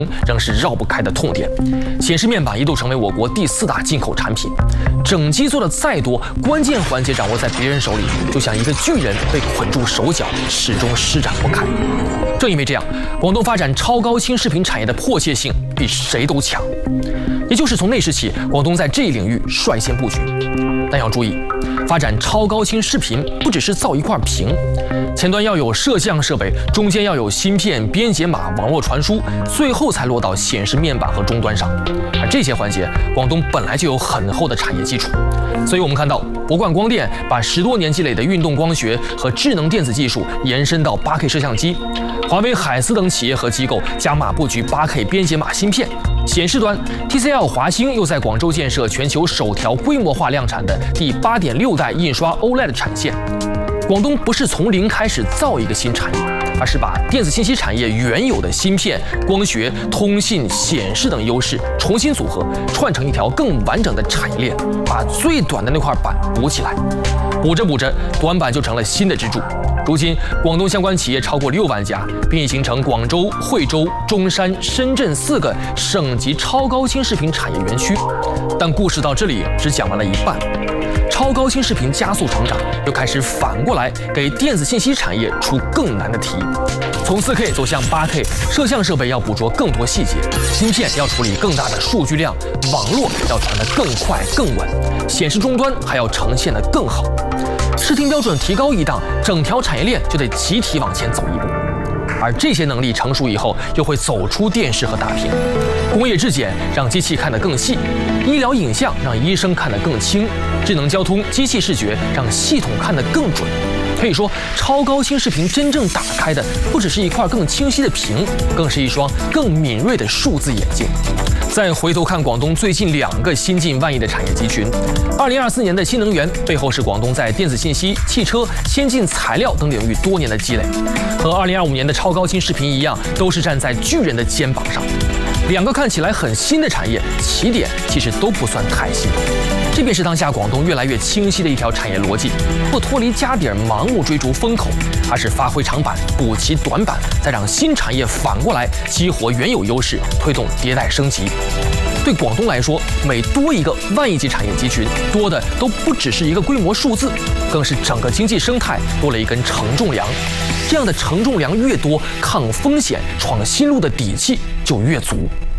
仍是绕不开的痛点。显示面板一度成为我国第4大进口产品，整机做的再多，关键环节掌握在别人手里，就像一个巨人被捆住手脚，始终施展不开。正因为这样，广东发展超高清视频产业的迫切性比谁都强。也就是从那时起，广东在这一领域率先布局。但要注意，发展超高清视频不只是造一块屏，前端要有摄像设备，中间要有芯片、编解码、网络传输，最后才落到显示面板和终端上。而这些环节，广东本来就有很厚的产业基础。所以我们看到，博冠光电把10多年积累的运动光学和智能电子技术延伸到8K 摄像机，华为、海思等企业和机构加码布局8K 编解码芯片。显示端 ，TCL 华星又在广州建设全球首条规模化量产的第8.6代印刷 OLED 产线。广东不是从零开始造一个新产业，而是把电子信息产业原有的芯片、光学、通信、显示等优势重新组合，串成一条更完整的产业链，把最短的那块板补起来。补着补着，短板就成了新的支柱。如今，广东相关企业超过6万家，并已形成广州、惠州、中山、深圳4个省级超高清视频产业园区。但故事到这里只讲完了一半，超高清视频加速成长，又开始反过来给电子信息产业出更难的题。从4K 走向8K， 摄像设备要捕捉更多细节，芯片要处理更大的数据量，网络要传得更快更稳，显示终端还要呈现得更好。视听标准提高一档，整条产业链就得集体往前走一步。而这些能力成熟以后，又会走出电视和大屏。工业质检让机器看得更细，医疗影像让医生看得更清，智能交通、机器视觉让系统看得更准。可以说，超高清视频真正打开的不只是一块更清晰的屏，更是一双更敏锐的数字眼睛。再回头看广东最近2个新近万亿的产业集群，2024年的新能源背后是广东在电子信息、汽车、先进材料等领域多年的积累，和2025年的超高清视频一样，都是站在巨人的肩膀上。2个看起来很新的产业，起点其实都不算太新。这便是当下广东越来越清晰的一条产业逻辑，不脱离家底儿盲目追逐风口，而是发挥长板，补齐短板，再让新产业反过来激活原有优势，推动迭代升级。对广东来说，每多一个万亿级产业集群，多的都不只是一个规模数字，更是整个经济生态多了一根承重梁。这样的承重梁越多，抗风险、闯新路的底气就越足。